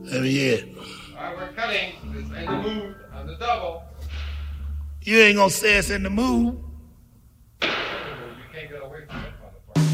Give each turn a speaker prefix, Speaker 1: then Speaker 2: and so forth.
Speaker 1: Let me hear it.
Speaker 2: All right, we're cutting. It's in the mood on the double.
Speaker 1: You ain't gonna say it's in the mood.
Speaker 2: You can't get away from it.